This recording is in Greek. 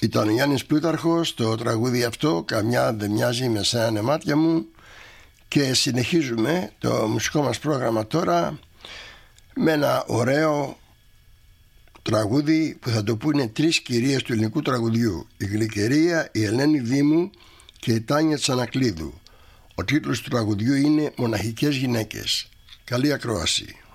Ήταν ο Γιάννης Πλούταρχος, το τραγούδι αυτό «Καμιά δεν μοιάζει με σένα μάτια μου». Και συνεχίζουμε το μουσικό μας πρόγραμμα τώρα με ένα ωραίο τραγούδι που θα το πούνε τρεις κυρίες του ελληνικού τραγουδιού: η Γλυκερία, η Ελένη Δήμου και η Τάνια Τσανακλείδου. Ο τίτλος του τραγουδιού είναι «Μοναχικές γυναίκες». Καλή ακρόαση.